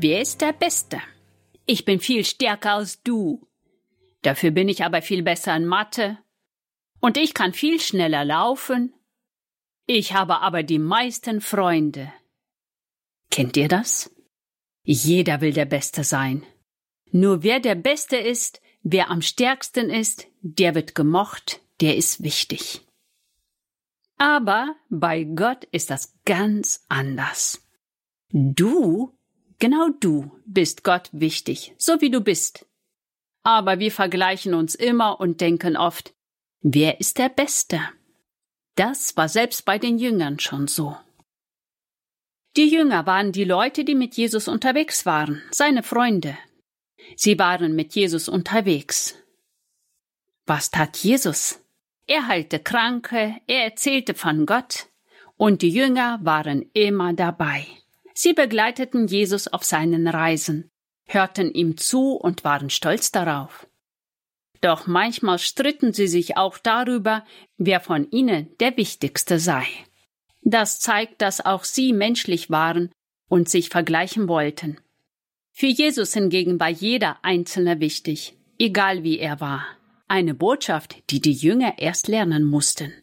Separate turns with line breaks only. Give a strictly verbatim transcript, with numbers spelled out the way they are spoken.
Wer ist der Beste? Ich bin viel stärker als du. Dafür bin ich aber viel besser in Mathe. Und ich kann viel schneller laufen. Ich habe aber die meisten Freunde. Kennt ihr das? Jeder will der Beste sein. Nur wer der Beste ist, wer am stärksten ist, der wird gemocht, der ist wichtig. Aber bei Gott ist das ganz anders. Du, genau du, bist Gott wichtig, so wie du bist. Aber wir vergleichen uns immer und denken oft, wer ist der Beste? Das war selbst bei den Jüngern schon so. Die Jünger waren die Leute, die mit Jesus unterwegs waren, seine Freunde. Sie waren mit Jesus unterwegs. Was tat Jesus? Er heilte Kranke, er erzählte von Gott, und die Jünger waren immer dabei. Sie begleiteten Jesus auf seinen Reisen, hörten ihm zu und waren stolz darauf. Doch manchmal stritten sie sich auch darüber, wer von ihnen der Wichtigste sei. Das zeigt, dass auch sie menschlich waren und sich vergleichen wollten. Für Jesus hingegen war jeder Einzelne wichtig, egal wie er war. Eine Botschaft, die die Jünger erst lernen mussten.